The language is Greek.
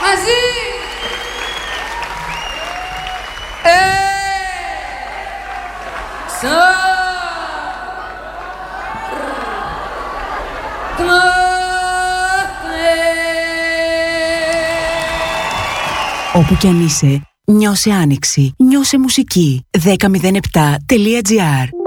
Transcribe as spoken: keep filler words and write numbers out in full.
Μαζί! Όπου κι αν είσαι, νιώσε άνοιξη, νιώσε μουσική. δέκα μηδέν επτά τελεία τζι άρ